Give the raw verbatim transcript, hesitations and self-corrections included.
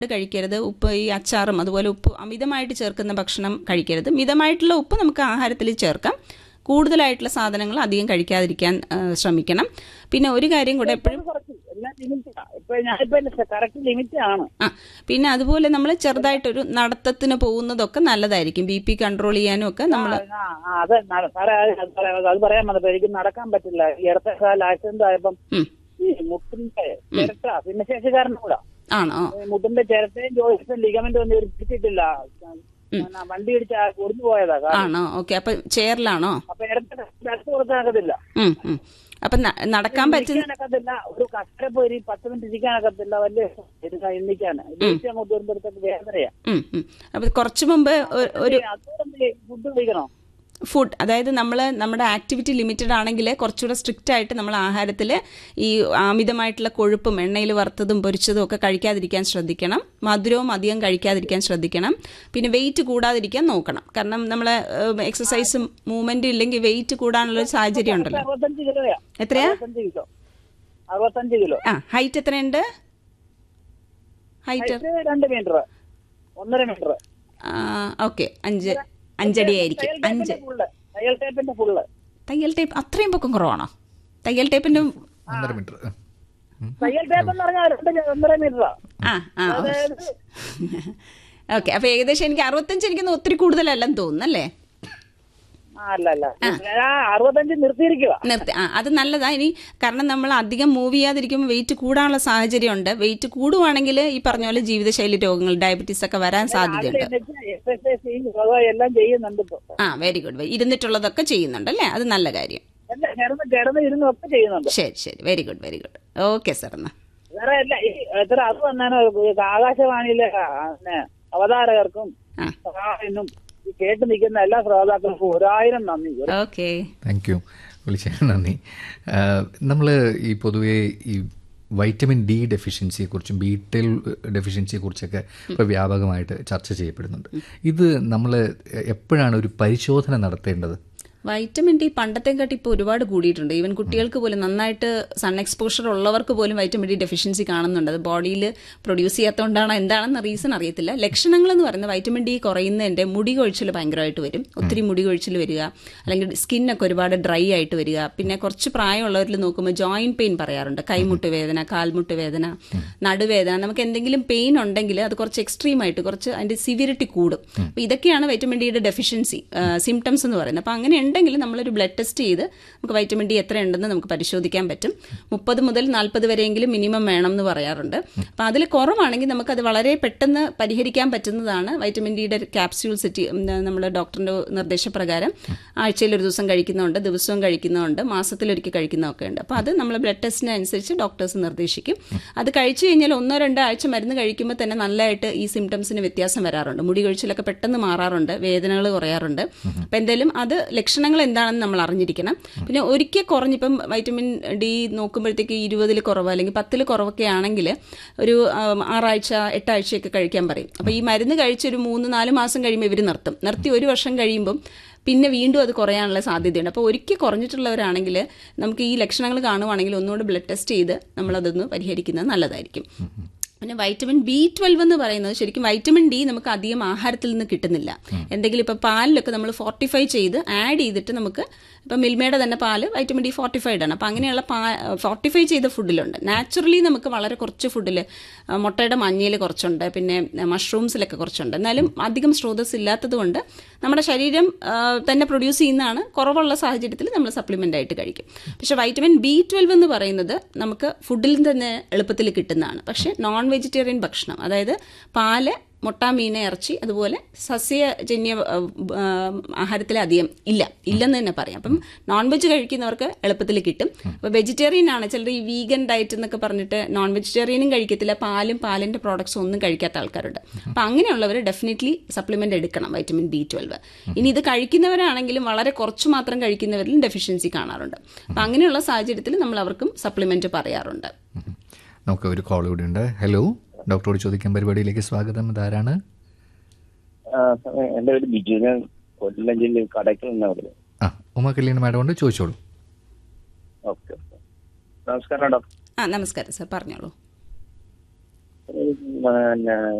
കഴിക്കരുത്. ഉപ്പ് ഈ അച്ചാറും അതുപോലെ ഉപ്പ് അമിതമായിട്ട് ചേർക്കുന്ന ഭക്ഷണം കഴിക്കരുത്. മിതമായിട്ടുള്ള ഉപ്പ് നമുക്ക് ആഹാരത്തിൽ ചേർക്കാം. കൂടുതലായിട്ടുള്ള സാധനങ്ങൾ അധികം കഴിക്കാതിരിക്കാൻ ശ്രമിക്കണം. പിന്നെ ഒരു കാര്യം കൂടെ എപ്പോഴും ആ പിന്നെ അതുപോലെ നമ്മൾ ചെറുതായിട്ടൊരു നടത്തത്തിന് പോകുന്നതൊക്കെ നല്ലതായിരിക്കും. ബി പി കൺട്രോൾ ചെയ്യാനും ഒക്കെ നമ്മൾ അത് പറയാൻ വന്നപ്പോ എനിക്ക് നടക്കാൻ പറ്റില്ല. ഈ ഇടത്തെ കാലം ആക്സിഡന്റ് ആയപ്പം ഈ മുട്ടിന്റെ ചിരട്ട ഭിന്നശേഷിക്കാരനും കൂടാ ആണോ? മുട്ടിന്റെ ചിരട്ടയും ജോയിസും ലിഗമെന്റ് ഒന്നും പിടിച്ചിട്ടില്ല. വണ്ടി ഇടിച്ച ഒടിഞ്ഞു പോയതാ. ആണോ? ഓക്കെ. അപ്പൊ ചെയറിലാണോ? അപ്പൊ ഇടത്ത് കൊടുക്കാനൊക്കത്തില്ല. അപ്പൊ നടക്കാൻ പറ്റുന്ന ഒരു കഷ്ട പോയി പത്ത് മിനിറ്റ് ഇരിക്കാനൊക്കത്തില്ല. വലിയ എണ്ണിക്കാണ് അങ്ങോട്ട് വരുമ്പോഴത്തേക്ക് വേദനയാ. അപ്പൊ കുറച്ചു മുമ്പ് ഒരു ഫുഡ് കഴിക്കണോ? ഫുഡ് അതായത് നമ്മൾ നമ്മുടെ ആക്ടിവിറ്റി ലിമിറ്റഡ് ആണെങ്കിൽ കുറച്ചുകൂടെ സ്ട്രിക്റ്റ് ആയിട്ട് നമ്മൾ ആഹാരത്തിൽ ഈ അമിതമായിട്ടുള്ള കൊഴുപ്പും എണ്ണയിൽ വറുത്തതും പൊരിച്ചതും ഒക്കെ കഴിക്കാതിരിക്കാൻ ശ്രദ്ധിക്കണം. മധുരവും അധികം കഴിക്കാതിരിക്കാൻ ശ്രദ്ധിക്കണം. പിന്നെ വെയിറ്റ് കൂടാതിരിക്കാൻ നോക്കണം. കാരണം നമ്മൾ എക്സസൈസും മൂവ്മെന്റും ഇല്ലെങ്കിൽ വെയിറ്റ് കൂടാനുള്ള ഒരു സാഹചര്യം ഉണ്ടല്ലോ. എത്രയാ? അറുപത്തഞ്ച് കിലോ. ആ ഹൈറ്റ് എത്രയുണ്ട്? ഹൈറ്റ് രണ്ട് മീറ്റർ ഒന്നര മീറ്റർ. ഓക്കെ. അഞ്ച് അഞ്ചടി ആയിരിക്കും. അഞ്ച് തയ്യൽ ടേപ്പ് അത്രയും പൊക്കം കുറവാണോ? തയ്യൽ ടേപ്പിന്റെ ആ ആ ഓക്കെ. അപ്പൊ ഏകദേശം എനിക്ക് അറുപത്തഞ്ച് എനിക്കൊന്ന് ഒത്തിരി കൂടുതലല്ലെന്ന് തോന്നുന്നല്ലേ? നിർത്തി. ആ അത് നല്ലതാ. ഇനി കാരണം നമ്മൾ അധികം മൂവ് ചെയ്യാതിരിക്കുമ്പോൾ വെയിറ്റ് കൂടാനുള്ള സാഹചര്യം ഉണ്ട്. വെയിറ്റ് കൂടുവാണെങ്കിൽ ഈ പറഞ്ഞ പോലെ ജീവിതശൈലി രോഗങ്ങൾ, ഡയബറ്റീസ് ഒക്കെ വരാൻ സാധ്യതയുണ്ട്. ആ വെരി ഗുഡ്. ഇരുന്നിട്ടുള്ളതൊക്കെ ചെയ്യുന്നുണ്ടല്ലേ? അത് നല്ല കാര്യം. ശരി ശരി. Very good very good. Okay sir. എന്നാ ആകാശവാണിയിലെ അവതാരകർക്കും കേട്ട് നിൽക്കുന്ന എല്ലാ ശ്രോതാക്കൾക്കും ഒരായിരം നന്ദി. Okay, thank you. വിളിച്ചതിന് നന്ദി. നമ്മൾ ഈ പൊതുവെ ഈ വൈറ്റമിൻ ഡി ഡെഫിഷ്യൻസിയെക്കുറിച്ചും ബി ട്വൽവ് ഡെഫിഷ്യൻസിയെക്കുറിച്ചൊക്കെ ഇപ്പോൾ വ്യാപകമായിട്ട് ചർച്ച ചെയ്യപ്പെടുന്നുണ്ട്. ഇത് നമ്മൾ എപ്പോഴാണ് ഒരു പരിശോധന നടത്തേണ്ടത്? വൈറ്റമിൻ ഡി പണ്ടത്തെക്കാട്ടി ഇപ്പോൾ ഒരുപാട് കൂടിയിട്ടുണ്ട്. ഈവൻ കുട്ടികൾക്ക് പോലും നന്നായിട്ട് സൺ എക്സ്പോഷർ ഉള്ളവർക്ക് പോലും വൈറ്റമിൻ ഡി ഡെഫിഷ്യൻസി കാണുന്നുണ്ട്. അത് ബോഡിയിൽ പ്രൊഡ്യൂസ് ചെയ്യാത്തതുകൊണ്ടാണോ എന്താണെന്ന് റീസൺ അറിയത്തില്ല. ലക്ഷണങ്ങൾ എന്ന് പറയുന്നത് വൈറ്റമിൻ ഡി കുറയുന്നതിൻ്റെ മുടി കൊഴിച്ചിൽ ഭയങ്കരമായിട്ട് വരും. ഒത്തിരി മുടി കൊഴിച്ചിൽ വരിക, അല്ലെങ്കിൽ സ്കിന്നൊക്കെ ഒരുപാട് ഡ്രൈ ആയിട്ട് വരിക. പിന്നെ കുറച്ച് പ്രായമുള്ളവരിൽ നോക്കുമ്പോൾ ജോയിന്റ് പെയിൻ പറയാറുണ്ട്. കൈമുട്ട് വേദന, കാൽമുട്ട് വേദന, നടുവേദന. നമുക്ക് എന്തെങ്കിലും പെയിൻ ഉണ്ടെങ്കിൽ അത് കുറച്ച് എക്സ്ട്രീം ആയിട്ട് കുറച്ച് അതിൻ്റെ സിവിയറിറ്റി കൂടും. അപ്പോൾ ഇതൊക്കെയാണ് വൈറ്റമിൻ ഡിയുടെ ഡെഫിഷ്യൻസി സിംറ്റംസ് എന്ന് പറയുന്നത്. അപ്പോൾ അങ്ങനെ ഉണ്ടെങ്കിൽ നമ്മളൊരു ബ്ലഡ് ടെസ്റ്റ് ചെയ്ത് നമുക്ക് വൈറ്റമിൻ ഡി എത്ര ഉണ്ടെന്ന് നമുക്ക് പരിശോധിക്കാൻ പറ്റും. മുപ്പത് മുതൽ നാൽപ്പത് വരെയെങ്കിലും മിനിമം വേണം എന്ന് പറയാറുണ്ട്. അപ്പോൾ അതിൽ കുറവാണെങ്കിൽ നമുക്കത് വളരെ പെട്ടെന്ന് പരിഹരിക്കാൻ പറ്റുന്നതാണ്. വൈറ്റമിൻ ഡിയുടെ ക്യാപ്സ്യൂൾസ് നമ്മൾ ഡോക്ടറിൻ്റെ നിർദ്ദേശപ്രകാരം ആഴ്ചയിൽ ഒരു ദിവസം കഴിക്കുന്നുണ്ട്, ദിവസവും കഴിക്കുന്നുണ്ട്, മാസത്തിലൊരിക്കൽ കഴിക്കുന്നതൊക്കെ ഉണ്ട്. അപ്പോൾ അത് നമ്മൾ ബ്ലഡ് ടെസ്റ്റിനനുസരിച്ച് ഡോക്ടേഴ്സ് നിർദ്ദേശിക്കും. അത് കഴിച്ചു കഴിഞ്ഞാൽ ഒന്നോ രണ്ടോ ആഴ്ച മരുന്ന് കഴിക്കുമ്പോൾ തന്നെ നല്ലതായിട്ട് ഈ സിംറ്റംസിന് വ്യത്യാസം വരാറുണ്ട്. മുടി കൊഴിച്ചിലൊക്കെ പെട്ടെന്ന് മാറാറുണ്ട്, വേദനകൾ കുറയാറുണ്ട്. അപ്പോൾ എന്തായാലും അത് ലക്ഷണങ്ങൾ എന്താണെന്ന് നമ്മൾ അറിഞ്ഞിരിക്കണം. പിന്നെ ഒരിക്കൽ കുറഞ്ഞിപ്പം വൈറ്റമിൻ ഡി നോക്കുമ്പോഴത്തേക്ക് ഇരുപതിൽ കുറവ് അല്ലെങ്കിൽ പത്തിൽ കുറവൊക്കെ ആണെങ്കിൽ ഒരു ആറാഴ്ച എട്ടാഴ്ചയൊക്കെ കഴിക്കാൻ പറയും. അപ്പോൾ ഈ മരുന്ന് കഴിച്ചൊരു മൂന്ന് നാല് മാസം കഴിയുമ്പോൾ ഇവർ നിർത്തും. നിർത്തി ഒരു വർഷം കഴിയുമ്പം പിന്നെ വീണ്ടും അത് കുറയാനുള്ള സാധ്യതയുണ്ട്. അപ്പോൾ ഒരിക്കൽ കുറഞ്ഞിട്ടുള്ളവരാണെങ്കിൽ നമുക്ക് ഈ ലക്ഷണങ്ങൾ കാണുവാണെങ്കിൽ ഒന്നുകൂടെ ബ്ലഡ് ടെസ്റ്റ് ചെയ്ത് നമ്മളതൊന്ന് പരിഹരിക്കുന്നത് നല്ലതായിരിക്കും. പിന്നെ വൈറ്റമിൻ ബി ട്വൽവ് എന്ന് പറയുന്നത് ശരിക്കും വൈറ്റമിൻ ഡി നമുക്ക് അധികം ആഹാരത്തിൽ നിന്ന് കിട്ടുന്നില്ല. എന്തെങ്കിലും ഇപ്പം പാലിലൊക്കെ നമ്മൾ ഫോർട്ടിഫൈ ചെയ്ത് ആഡ് ചെയ്തിട്ട് നമുക്ക് ഇപ്പം മിൽമയുടെ തന്നെ പാല് വൈറ്റമിൻ ഡി ഫോർട്ടിഫൈഡ് ആണ്. അപ്പം അങ്ങനെയുള്ള പാ ഫോർട്ടിഫൈ ചെയ്ത ഫുഡിലുണ്ട്. നാച്ചുറലി നമുക്ക് വളരെ കുറച്ച് ഫുഡിൽ മുട്ടയുടെ മഞ്ഞയിൽ കുറച്ചുണ്ട്, പിന്നെ മഷ്റൂംസിലൊക്കെ കുറച്ചുണ്ട്. എന്നാലും അധികം സ്രോതസ് ഇല്ലാത്തത് കൊണ്ട് നമ്മുടെ ശരീരം തന്നെ പ്രൊഡ്യൂസ് ചെയ്യുന്നതാണ്. കുറവുള്ള സാഹചര്യത്തിൽ നമ്മൾ സപ്ലിമെൻ്റ് ആയിട്ട് കഴിക്കും. പക്ഷേ വൈറ്റമിൻ ബി ട്വൽവ് എന്ന് പറയുന്നത് നമുക്ക് ഫുഡിൽ തന്നെ എളുപ്പത്തിൽ കിട്ടുന്നതാണ്. പക്ഷേ നോൺ വെജിറ്റേറിയൻ ഭക്ഷണം, അതായത് പാല്, മുട്ട, മീൻ, ഇറച്ചി, അതുപോലെ സസ്യജന്യ ആഹാരത്തിൽ അധികം ഇല്ല ഇല്ലെന്ന് തന്നെ പറയാം. അപ്പം നോൺ വെജ് കഴിക്കുന്നവർക്ക് എളുപ്പത്തിൽ കിട്ടും. അപ്പോൾ വെജിറ്റേറിയൻ ആണ് ചിലർ ഈ വീഗൻ ഡയറ്റ് എന്നൊക്കെ പറഞ്ഞിട്ട് നോൺ വെജിറ്റേറിയനും കഴിക്കത്തില്ല, പാലും പാലിൻ്റെ പ്രോഡക്ട്സും ഒന്നും കഴിക്കാത്ത ആൾക്കാരുണ്ട്. അപ്പം അങ്ങനെയുള്ളവർ ഡെഫിനറ്റ്ലി സപ്ലിമെൻ്റ് എടുക്കണം വൈറ്റമിൻ ബി ട്വൽവ്. ഇനി ഇത് കഴിക്കുന്നവരാണെങ്കിലും വളരെ കുറച്ച് മാത്രം കഴിക്കുന്നവരിലും ഡെഫിഷ്യൻസി കാണാറുണ്ട്. അപ്പം അങ്ങനെയുള്ള സാഹചര്യത്തിൽ നമ്മൾ അവർക്കും സപ്ലിമെൻ്റ് പറയാറുണ്ട്. നമുക്ക് ഒരു കോൾ കൂടി ഉണ്ട്. ഹലോ, ഡോക്ടറോട് ചോദിക്കാൻ പരിപാടിയിലേക്ക് സ്വാഗതം. ഇതാരാണ്? എന്റെ പേര് ബിജു, ഞാൻ കൊല്ലം ജില്ലയിൽ കടയ്ക്കൽ നിന്നാണ്. ആ ഉമ കല്യാണ മാഡം കൊണ്ട് ചോദിച്ചോളൂ. ഓക്കെ, നമസ്കാരം ഡോക്ടർ. ആ നമസ്കാരം സാർ, പറഞ്ഞോളൂ. പിന്നെ